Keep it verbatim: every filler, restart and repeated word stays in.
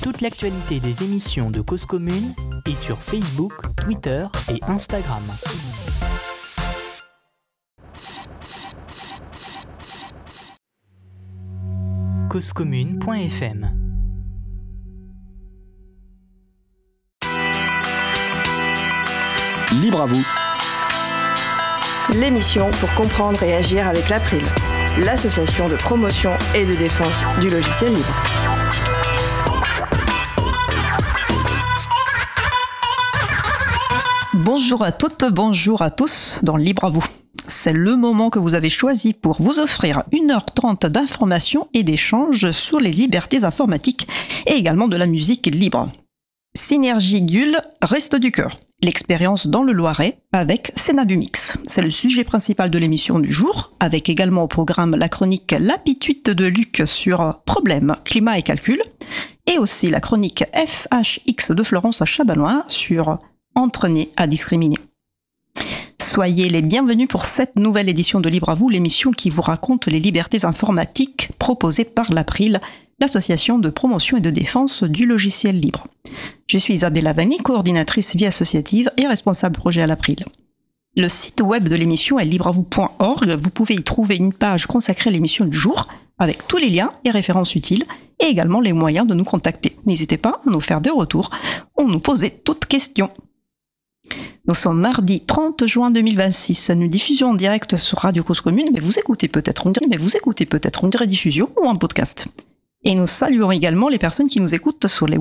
Toute l'actualité des émissions de Cause Commune est sur Facebook, Twitter et Instagram. cause commune point f m Libre à vous. L'émission pour comprendre et agir avec l'April, l'association de promotion et de défense du logiciel libre. Bonjour à toutes, bonjour à tous dans Libre à vous. C'est le moment que vous avez choisi pour vous offrir une heure trente d'informations et d'échanges sur les libertés informatiques et également de la musique libre. Synergie Gull, Reste du cœur. L'expérience dans le Loiret avec Senabumix. C'est le sujet principal de l'émission du jour, avec également au programme la chronique L'Apituite de Luc sur problèmes, climat et calcul, et aussi la chronique F H X de Florence Chabanois sur entraîner à discriminer. Soyez les bienvenus pour cette nouvelle édition de Libre à vous, l'émission qui vous raconte les libertés informatiques proposées par l'April, l'association de promotion et de défense du logiciel libre. Je suis Isabelle Avani, coordinatrice vie associative et responsable projet à l'April. Le site web de l'émission est libre à vous point org. Vous pouvez y trouver une page consacrée à l'émission du jour, avec tous les liens et références utiles, et également les moyens de nous contacter. N'hésitez pas à nous faire des retours ou nous poser toutes questions. Nous sommes mardi trente juin deux mille vingt-six. Nous diffusions en direct sur Radio Cause Commune, mais vous écoutez peut-être une, mais vous écoutez peut-être une rediffusion ou un podcast. Et nous saluons également les personnes qui nous écoutent sur les